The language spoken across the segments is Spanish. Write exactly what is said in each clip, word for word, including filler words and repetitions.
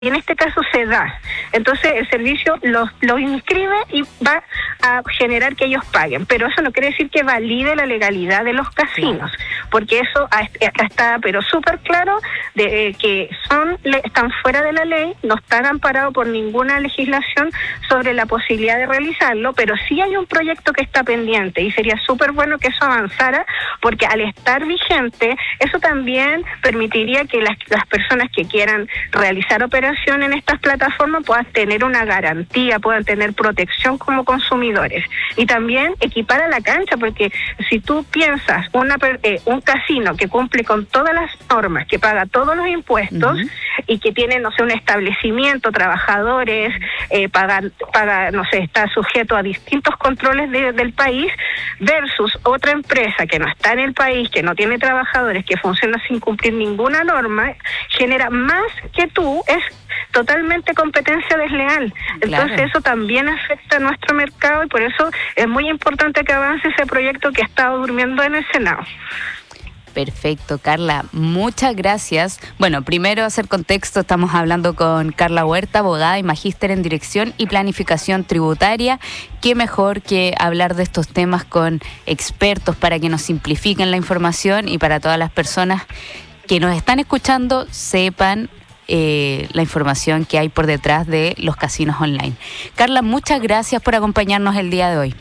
Y en este caso se da. Entonces el servicio los, los inscribe y va a generar que ellos paguen. Pero eso no quiere decir que valide la legalidad de los casinos, porque eso acá está pero súper claro de eh, que son están fuera de la ley, no están amparados por ninguna legislación sobre la posibilidad de realizarlo, pero sí hay un proyecto que está pendiente y sería súper bueno que eso avanzara, porque al estar vigente, eso también permitiría que las, las personas que quieran realizar operaciones en estas plataformas puedan tener una garantía, puedan tener protección como consumidores y también equipar a la cancha, porque si tú piensas una, eh, un casino que cumple con todas las normas, que paga todos los impuestos uh-huh. y que tiene, no sé, un establecimiento, trabajadores, eh, paga, paga, no sé, está sujeto a distintos controles de, del país, versus otra empresa que no está en el país, que no tiene trabajadores, que funciona sin cumplir ninguna norma, genera más que tú, es totalmente competencia desleal. Entonces claro. Eso también afecta a nuestro mercado y por eso es muy importante que avance ese proyecto que ha estado durmiendo en el Senado. Perfecto, Carla, muchas gracias. Bueno, primero hacer contexto, estamos hablando con Carla Huerta, abogada y magíster en Dirección y Planificación Tributaria. Qué mejor que hablar de estos temas con expertos para que nos simplifiquen la información y para todas las personas que nos están escuchando sepan Eh, la información que hay por detrás de los casinos online. Carla, muchas gracias por acompañarnos el día de hoy.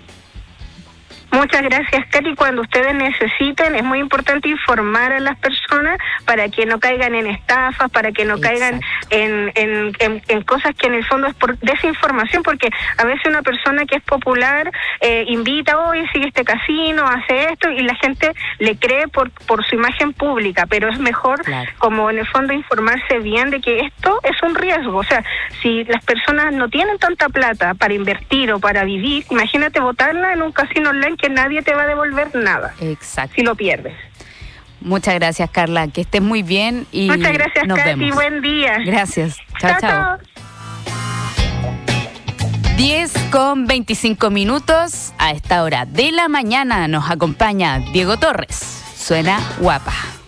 Muchas gracias, Katy. Cuando ustedes necesiten, es muy importante informar a las personas para que no caigan en estafas, para que no Exacto. caigan en, en, en, en cosas que en el fondo es por desinformación, porque a veces una persona que es popular eh, invita, oye, sigue este casino, hace esto, y la gente le cree por, por su imagen pública, pero es mejor, claro. como en el fondo, informarse bien de que esto es un riesgo. O sea, si las personas no tienen tanta plata para invertir o para vivir, imagínate botarla en un casino online que nadie te va a devolver nada. Exacto. Si lo pierdes. Muchas gracias, Carla. Que estés muy bien y Muchas gracias, nos Katy. vemos. Buen día. Gracias. Chao, chao. chao. diez con veinticinco minutos. A esta hora de la mañana nos acompaña Diego Torres. Suena guapa.